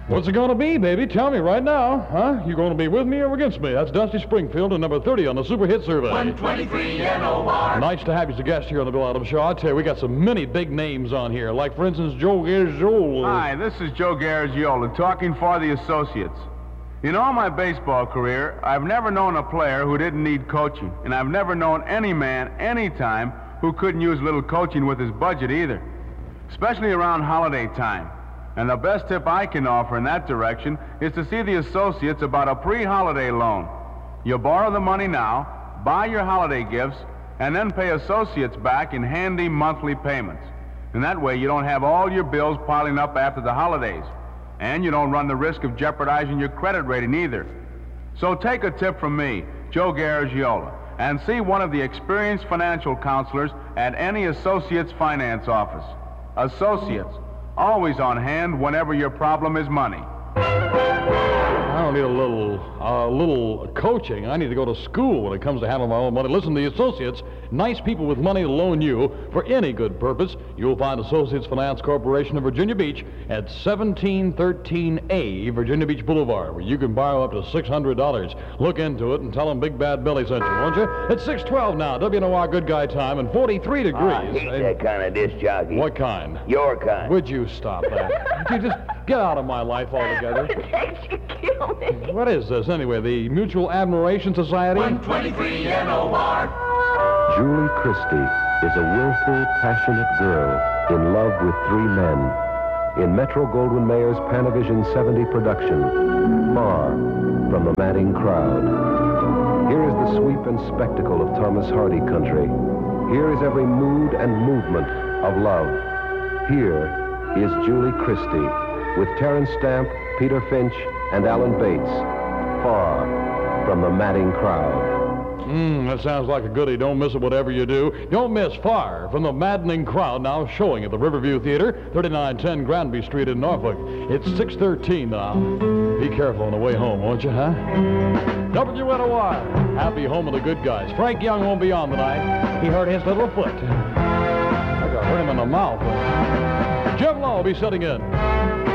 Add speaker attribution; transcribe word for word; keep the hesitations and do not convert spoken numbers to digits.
Speaker 1: What's it going to be, baby? Tell me right now, huh? You going to be with me or against me? That's Dusty Springfield and number thirty on the Super Hit Survey.
Speaker 2: one twenty-three N O R.
Speaker 1: Nice to have you as a guest here on the Bill Adams Show. I tell you, we got some many big names on here, like, for instance, Joe Garagiola.
Speaker 3: Hi, this is Joe Garagiola, talking for the Associates. In all my baseball career, I've never known a player who didn't need coaching, and I've never known any man, anytime, who couldn't use a little coaching with his budget either, especially around holiday time. And the best tip I can offer in that direction is to see the Associates about a pre-holiday loan. You borrow the money now, buy your holiday gifts, and then pay Associates back in handy monthly payments. And that way you don't have all your bills piling up after the holidays. And you don't run the risk of jeopardizing your credit rating either. So take a tip from me, Joe Garagiola, and see one of the experienced financial counselors at any Associates finance office. Associates. Always on hand whenever your problem is money.
Speaker 1: I don't need a little, uh, little coaching. I need to go to school when it comes to handling my own money. Listen to the Associates, nice people with money to loan you for any good purpose. You'll find Associates Finance Corporation of Virginia Beach at seventeen thirteen A Virginia Beach Boulevard, where you can borrow up to six hundred dollars. Look into it and tell them Big Bad Billy sent you, won't you? It's six twelve now, W N O R Good Guy time, and forty-three degrees.
Speaker 4: I hate
Speaker 1: and
Speaker 4: that kind of disc jockey.
Speaker 1: What kind?
Speaker 4: Your kind.
Speaker 1: Would you stop that? Would you just get out of my life altogether?
Speaker 5: You kill me.
Speaker 1: What is this, anyway? The Mutual Admiration Society?
Speaker 2: one twenty-three N O R.
Speaker 6: Julie Christie is a willful, passionate girl in love with three men. In Metro-Goldwyn-Mayer's Panavision seventy production, Far from the Madding Crowd. Here is the sweep and spectacle of Thomas Hardy country. Here is every mood and movement of love. Here is Julie Christie with Terence Stamp, Peter Finch, and Alan Bates. Far from the Madding Crowd.
Speaker 1: Mmm, that sounds like a goodie. Don't miss it, whatever you do. Don't miss Far from the Maddening Crowd, now showing at the Riverview Theater, thirty-nine ten Granby Street in Norfolk. It's six thirteen now. Be careful on the way home, won't you, huh? W N O R, happy home of the good guys. Frank Young won't be on tonight. He hurt his little foot. I got hurt him in the mouth. Jim Law will be sitting in.